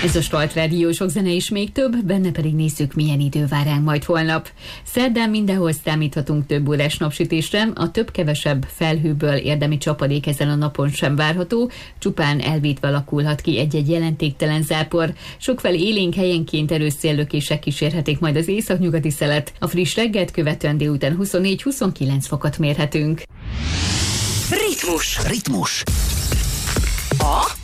Ez a Start Rádió, sok zene és még több, benne pedig nézzük, milyen idő vár ránk majd holnap. Szerdán mindenhol számíthatunk több órás napsütésre, a több-kevesebb felhőből érdemi csapadék ezen a napon sem várható, csupán elvétve alakulhat ki egy-egy jelentéktelen zápor. Sokfelé élénk, helyenként erős széllökések kísérhetik majd az északnyugati szelet. A friss reggelt követően délután 24-29 fokot mérhetünk. Ritmus. A